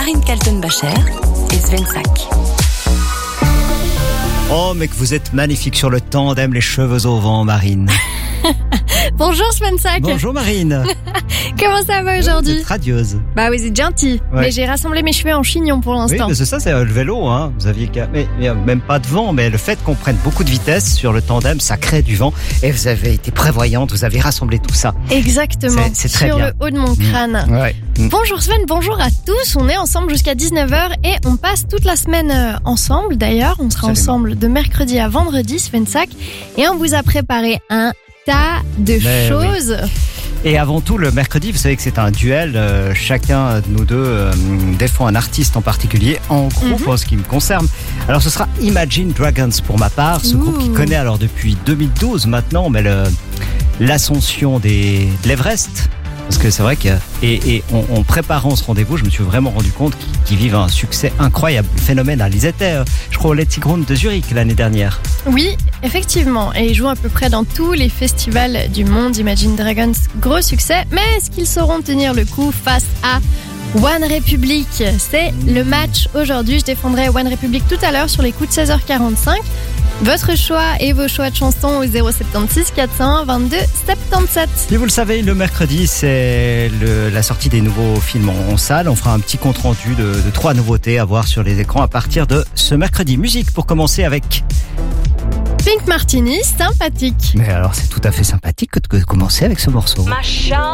Marine Kaltenbacher et Sven Sack. Oh, mais que vous êtes magnifique sur le tandem, les cheveux au vent, Marine. Bonjour Sven Sack. Bonjour Marine. Comment ça va aujourd'hui? Vous êtes radieuse. Bah oui, c'est gentil. Ouais. Mais j'ai rassemblé mes cheveux en chignon pour Oui, l'instant. mais c'est ça, c'est le vélo, hein. Vous aviez qu'à... Mais il n'y a même pas de vent, mais le fait qu'on prenne beaucoup de vitesse sur le tandem, ça crée du vent. Et vous avez été prévoyante, vous avez rassemblé tout ça. Exactement. C'est très sur bien. le haut de mon crâne. Ouais. Bonjour Sven, bonjour à tous. On est ensemble jusqu'à 19h et on passe toute la semaine ensemble. D'ailleurs, on sera Absolument. ensemble de mercredi à vendredi, Sven Sack. Et on vous a préparé un tas de Mais choses. Et avant tout, le mercredi, vous savez que c'est un duel. Chacun de nous deux défend un artiste en particulier, en groupe, en ce qui me concerne. Alors, ce sera Imagine Dragons pour ma part. Ce groupe qui connaît alors depuis 2012 maintenant, mais l'ascension de l'Everest. Parce que c'est vrai que, en préparant ce rendez-vous, je me suis vraiment rendu compte qu'ils vivent un succès incroyable, phénoménal. Ils étaient, je crois, au Let's Ground de Zurich l'année dernière. Oui, effectivement. Et ils jouent à peu près dans tous les festivals du monde. Imagine Dragons, gros succès. Mais est-ce qu'ils sauront tenir le coup face à One Republic? C'est le match aujourd'hui. Je défendrai One Republic tout à l'heure sur les coups de 16h45. Votre choix et vos choix de chansons au 076 401 22 77. Et vous le savez, le mercredi, c'est la sortie des nouveaux films en salle. On fera un petit compte-rendu de 3 nouveautés à voir sur les écrans à partir de ce mercredi. Musique pour commencer avec... Pink Martini, sympathique. Mais alors, c'est tout à fait sympathique de commencer avec ce morceau. Machin.